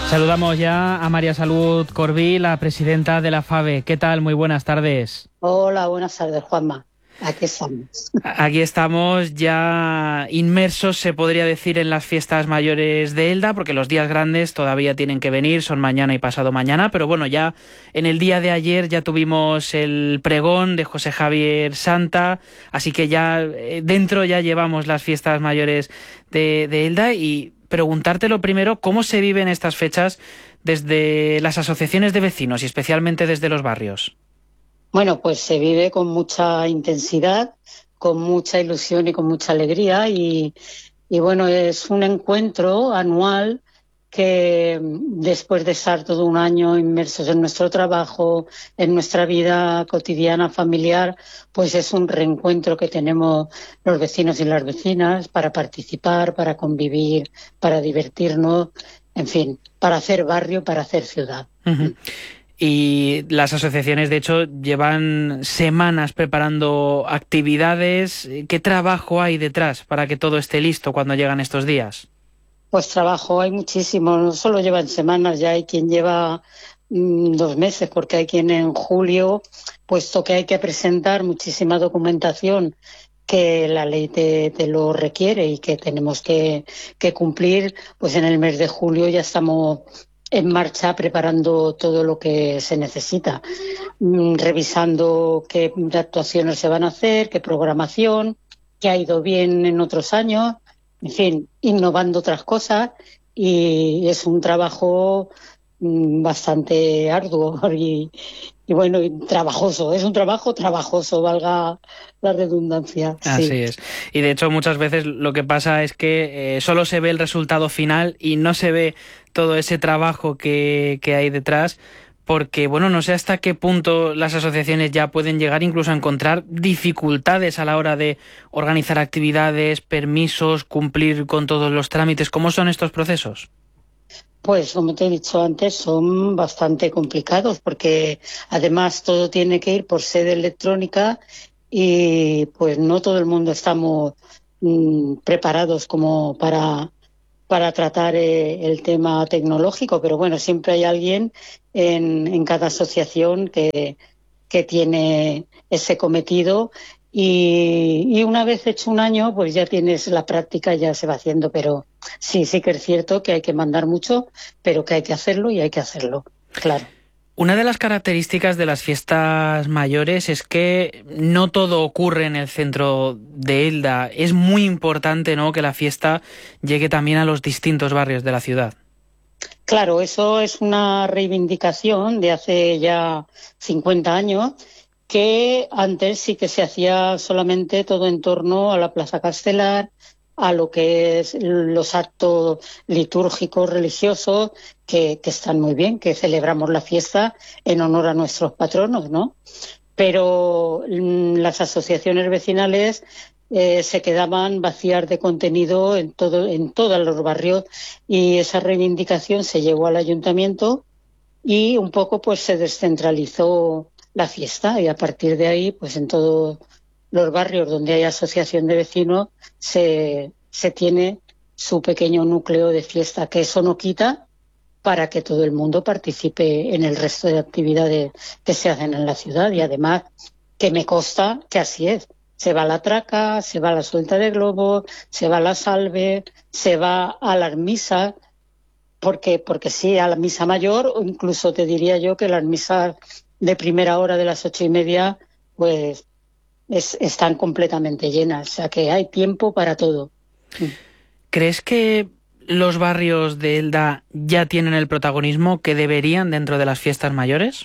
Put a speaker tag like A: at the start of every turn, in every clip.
A: Saludamos ya a María Salud Corbí, la presidenta de la FAVE. ¿Qué tal? Muy buenas tardes.
B: Hola, buenas tardes, Juanma. Aquí estamos.
A: Aquí estamos ya inmersos, se podría decir, en las fiestas mayores de Elda, porque los días grandes todavía tienen que venir, son mañana y pasado mañana, pero bueno, ya en el día de ayer ya tuvimos el pregón de José Javier Santa, así que ya dentro ya llevamos las fiestas mayores de Elda. Y preguntarte lo primero, ¿cómo se viven estas fechas desde las asociaciones de vecinos y especialmente desde los barrios?
B: Bueno, pues se vive con mucha intensidad, con mucha ilusión y con mucha alegría y bueno, es un encuentro anual que después de estar todo un año inmersos en nuestro trabajo, en nuestra vida cotidiana, familiar, pues es un reencuentro que tenemos los vecinos y las vecinas para participar, para convivir, para divertirnos, en fin, para hacer barrio, para hacer ciudad.
A: Uh-huh. Y las asociaciones, de hecho, llevan semanas preparando actividades. ¿Qué trabajo hay detrás para que todo esté listo cuando llegan estos días?
B: Pues trabajo hay muchísimo, no solo llevan semanas, ya hay quien lleva 2 meses, porque hay quien en julio, puesto que hay que presentar muchísima documentación que la ley te lo requiere y que tenemos que cumplir, pues en el mes de julio ya estamos en marcha preparando todo lo que se necesita, revisando qué actuaciones se van a hacer, qué programación, qué ha ido bien en otros años, en fin, innovando otras cosas, y es un trabajo bastante arduo y bueno, y trabajoso. Es un trabajo trabajoso, valga la redundancia.
A: Así
B: sí.
A: es. Y de hecho muchas veces lo que pasa es que solo se ve el resultado final y no se ve todo ese trabajo que hay detrás, porque bueno, no sé hasta qué punto las asociaciones ya pueden llegar incluso a encontrar dificultades a la hora de organizar actividades, permisos, cumplir con todos los trámites. ¿Cómo son estos procesos?
B: Pues como te he dicho antes, son bastante complicados porque además todo tiene que ir por sede electrónica y pues no todo el mundo estamos preparados como para tratar el tema tecnológico, pero bueno, siempre hay alguien en cada asociación que tiene ese cometido y una vez hecho un año, pues ya tienes la práctica, ya se va haciendo, pero sí que es cierto que hay que mandar mucho, pero que hay que hacerlo y hay que hacerlo, claro.
A: Una de las características de las fiestas mayores es que no todo ocurre en el centro de Elda. Es muy importante, ¿no?, que la fiesta llegue también a los distintos barrios de la ciudad.
B: Claro, eso es una reivindicación de hace ya 50 años, que antes sí que se hacía solamente todo en torno a la Plaza Castelar, a lo que es los actos litúrgicos religiosos, que están muy bien, que celebramos la fiesta en honor a nuestros patronos, ¿no? Pero las asociaciones vecinales se quedaban vacías de contenido en todos los barrios, y esa reivindicación se llevó al ayuntamiento y un poco pues se descentralizó la fiesta, y a partir de ahí pues en todos los barrios donde hay asociación de vecinos se tiene su pequeño núcleo de fiesta, que eso no quita para que todo el mundo participe en el resto de actividades que se hacen en la ciudad. Y además, que me consta que así es. Se va a la traca, se va a la suelta de globos, se va a la salve, se va a las misas, porque sí, a la misa mayor, o incluso te diría yo que las misas de primera hora de las 8:30, pues están completamente llenas. O sea que hay tiempo para todo.
A: ¿Crees que los barrios de Elda ya tienen el protagonismo que deberían dentro de las fiestas mayores?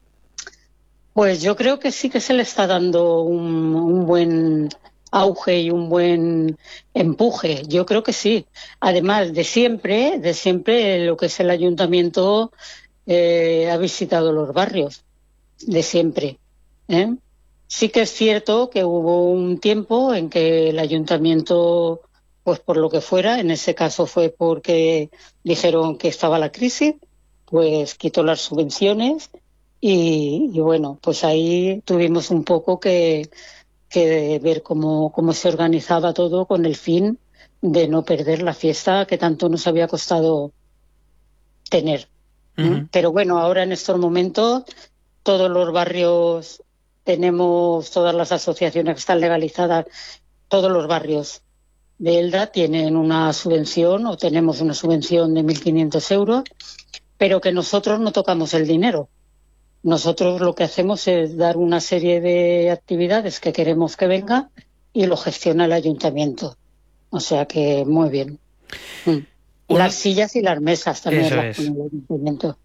B: Pues yo creo que sí que se le está dando un buen auge y un buen empuje. Yo creo que sí. Además, de siempre lo que es el ayuntamiento ha visitado los barrios, de siempre, ¿eh? Sí que es cierto que hubo un tiempo en que el ayuntamiento, pues por lo que fuera, en ese caso fue porque dijeron que estaba la crisis, pues quitó las subvenciones y bueno, pues ahí tuvimos un poco que ver cómo se organizaba todo con el fin de no perder la fiesta que tanto nos había costado tener. Pero bueno, ahora en estos momentos todos los barrios tenemos, todas las asociaciones que están legalizadas, todos los barrios de Elda tienen una subvención o tenemos una subvención de 1.500 euros, pero que nosotros no tocamos el dinero. Nosotros lo que hacemos es dar una serie de actividades que queremos que venga y lo gestiona el ayuntamiento. O sea que muy bien. Las sillas y las mesas también las pone el ayuntamiento.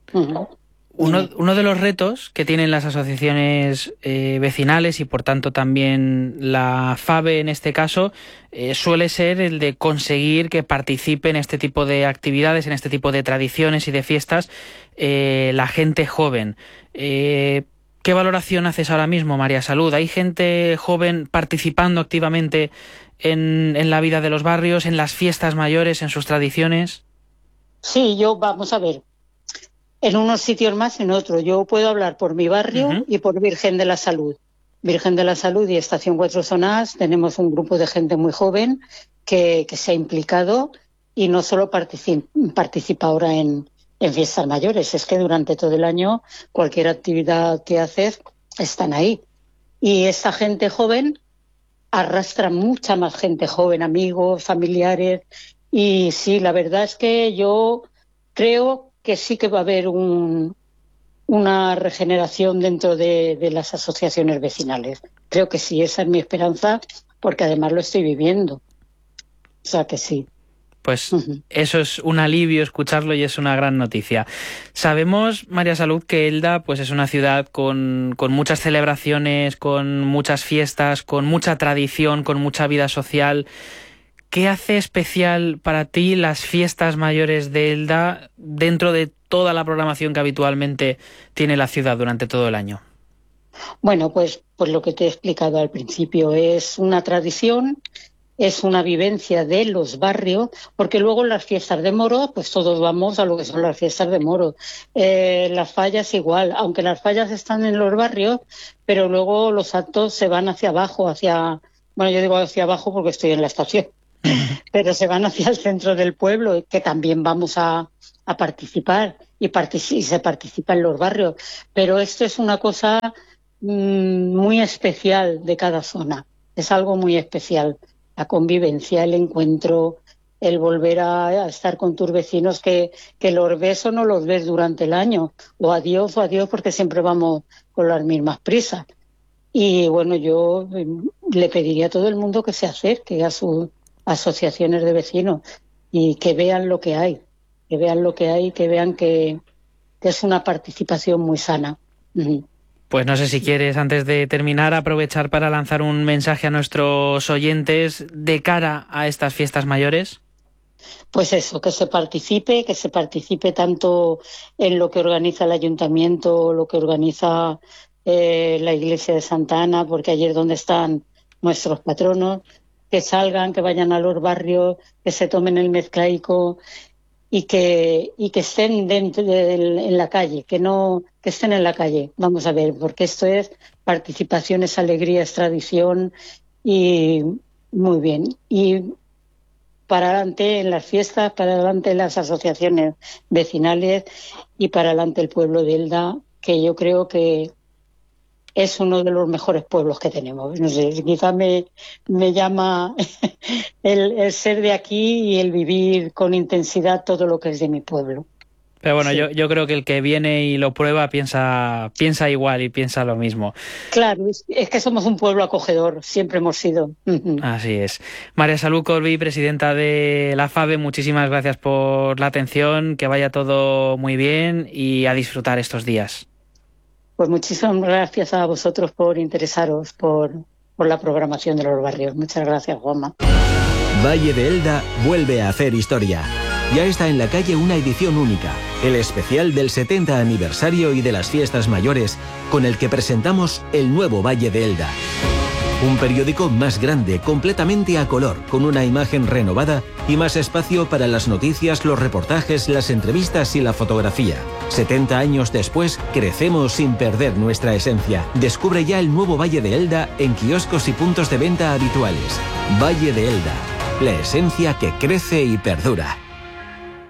A: Uno de los retos que tienen las asociaciones vecinales y por tanto también la FABE en este caso suele ser el de conseguir que participe en este tipo de actividades, en este tipo de tradiciones y de fiestas la gente joven. ¿Qué valoración haces ahora mismo, María Salud? ¿Hay gente joven participando activamente en la vida de los barrios, en las fiestas mayores, en sus tradiciones?
B: Sí, vamos a ver. En unos sitios más, en otros. Yo puedo hablar por mi barrio y por Virgen de la Salud. Virgen de la Salud y Estación Cuatro Zonas tenemos un grupo de gente muy joven que se ha implicado y no solo participa ahora en fiestas mayores, es que durante todo el año cualquier actividad que haces están ahí. Y esta gente joven arrastra mucha más gente joven, amigos, familiares. Y sí, la verdad es que yo creo que sí que va a haber una regeneración dentro de las asociaciones vecinales. Creo que sí, esa es mi esperanza, porque además lo estoy viviendo. O sea que sí.
A: Pues eso es un alivio escucharlo y es una gran noticia. Sabemos, María Salud, que Elda pues es una ciudad con muchas celebraciones, con muchas fiestas, con mucha tradición, con mucha vida social. ¿Qué hace especial para ti las fiestas mayores de Elda dentro de toda la programación que habitualmente tiene la ciudad durante todo el año?
B: Bueno, pues lo que te he explicado al principio, es una tradición, es una vivencia de los barrios, porque luego en las fiestas de Moro, pues todos vamos a lo que son las fiestas de Moro. Las fallas igual, aunque las fallas están en los barrios, pero luego los actos se van hacia abajo, bueno, yo digo hacia abajo porque estoy en la estación. Pero se van hacia el centro del pueblo, que también vamos a participar y se participa en los barrios. Pero esto es una cosa muy especial de cada zona. Es algo muy especial. La convivencia, el encuentro, el volver a estar con tus vecinos que los ves o no los ves durante el año. O adiós, porque siempre vamos con las mismas prisas. Y bueno, yo le pediría a todo el mundo que se acerque a sus asociaciones de vecinos y que vean lo que hay, que vean que es una participación muy sana.
A: Pues no sé si quieres, antes de terminar, aprovechar para lanzar un mensaje a nuestros oyentes de cara a estas fiestas mayores.
B: Pues eso, que se participe tanto en lo que organiza el ayuntamiento, lo que organiza la iglesia de Santa Ana, porque allí es donde están nuestros patronos, que salgan, que vayan a los barrios, que se tomen el mezclaico y que estén dentro en la calle, que estén en la calle. Vamos a ver, porque esto es participación, es alegría, es tradición y muy bien. Y para adelante en las fiestas, para adelante en las asociaciones vecinales y para adelante el pueblo de Elda, que yo creo que es uno de los mejores pueblos que tenemos. No sé, quizá me llama el ser de aquí y el vivir con intensidad todo lo que es de mi pueblo.
A: Pero bueno,
B: sí.
A: yo creo que el que viene y lo prueba piensa igual y piensa lo mismo.
B: Claro, es que somos un pueblo acogedor, siempre hemos sido.
A: Así es. María Salud Corbí, presidenta de la FABE, muchísimas gracias por la atención, que vaya todo muy bien y a disfrutar estos días.
B: Pues muchísimas gracias a vosotros por interesaros por la programación de los barrios. Muchas gracias, Juanma.
C: Valle de Elda vuelve a hacer historia. Ya está en la calle una edición única, el especial del 70 aniversario y de las fiestas mayores, con el que presentamos el nuevo Valle de Elda. Un periódico más grande, completamente a color, con una imagen renovada y más espacio para las noticias, los reportajes, las entrevistas y la fotografía. 70 años después, crecemos sin perder nuestra esencia. Descubre ya el nuevo Valle de Elda en kioscos y puntos de venta habituales. Valle de Elda, la esencia que crece y perdura.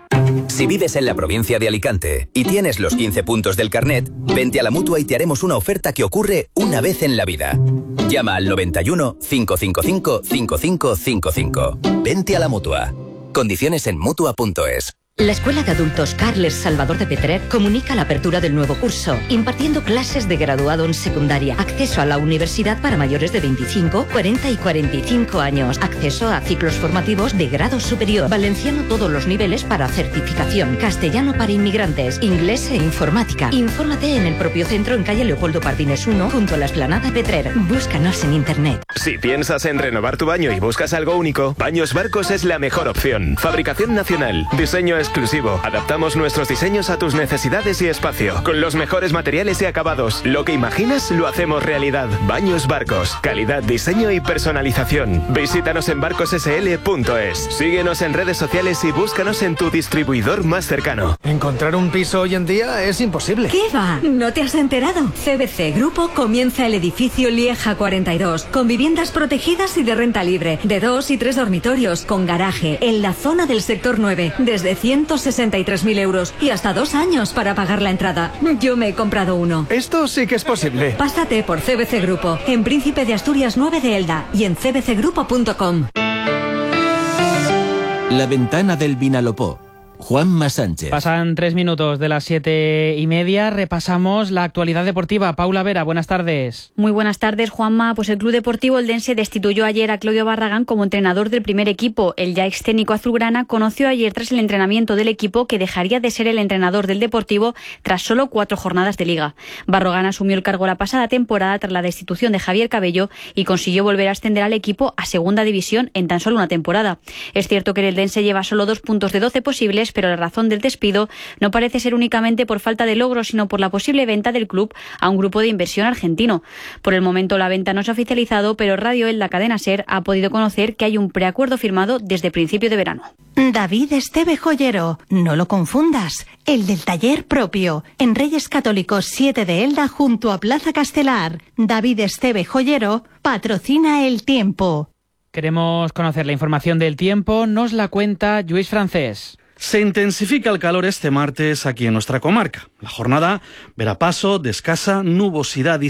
D: Si vives en la provincia de Alicante y tienes los 15 puntos del carnet, vente a la Mutua y te haremos una oferta que ocurre una vez en la vida. Llama al 91 555 5555. Vente a la Mutua. Condiciones en Mutua.es.
E: La Escuela de Adultos Carles Salvador de Petrer comunica la apertura del nuevo curso, impartiendo clases de graduado en secundaria, acceso a la universidad para mayores de 25, 40 y 45 años, acceso a ciclos formativos de grado superior, valenciano todos los niveles para certificación, castellano para inmigrantes, inglés e informática. Infórmate en el propio centro en calle Leopoldo Pardines 1, junto a la Explanada Petrer. Búscanos en internet.
F: Si piensas en renovar tu baño y buscas algo único, Baños Barcos es la mejor opción. Fabricación nacional, diseño exclusivo. Adaptamos nuestros diseños a tus necesidades y espacio, con los mejores materiales y acabados. Lo que imaginas lo hacemos realidad. Baños Barcos, calidad, diseño y personalización. Visítanos en barcossl.es. Síguenos en redes sociales y búscanos en tu distribuidor más cercano.
G: Encontrar un piso hoy en día es imposible.
H: ¿Qué va? ¿No te has enterado? CVC Grupo comienza el edificio Lieja 42, con viviendas protegidas y de renta libre, de 2 y 3 dormitorios, con garaje, en la zona del sector 9, desde 163.000 euros y hasta 2 años para pagar la entrada. Yo me he comprado uno.
G: Esto sí que es posible.
H: Pásate por CVC Grupo, en Príncipe de Asturias 9 de Elda y en cvcgrupo.com.
C: La ventana del Vinalopó. Juanma Sánchez.
A: Pasan 3 minutos de las 7:30. Repasamos la actualidad deportiva. Paula Vera, buenas tardes.
I: Muy buenas tardes, Juanma. Pues el Club Deportivo Eldense destituyó ayer a Claudio Barragán como entrenador del primer equipo. El ya ex técnico azulgrana conoció ayer tras el entrenamiento del equipo que dejaría de ser el entrenador del Deportivo tras solo 4 jornadas de liga. Barragán asumió el cargo la pasada temporada tras la destitución de Javier Cabello y consiguió volver a ascender al equipo a segunda división en tan solo una temporada. Es cierto que el Eldense lleva solo 2 puntos de 12 posibles, pero la razón del despido no parece ser únicamente por falta de logros, sino por la posible venta del club a un grupo de inversión argentino. Por el momento la venta no se ha oficializado, pero Radio Elda Cadena SER ha podido conocer que hay un preacuerdo firmado desde principio de verano.
J: David Esteve Joyero, no lo confundas, el del taller propio, en Reyes Católicos 7 de Elda junto a Plaza Castelar. David Esteve Joyero patrocina El Tiempo.
A: Queremos conocer la información del tiempo, nos la cuenta Lluís Francés.
K: Se intensifica el calor este martes aquí en nuestra comarca. La jornada verá paso de escasa nubosidad y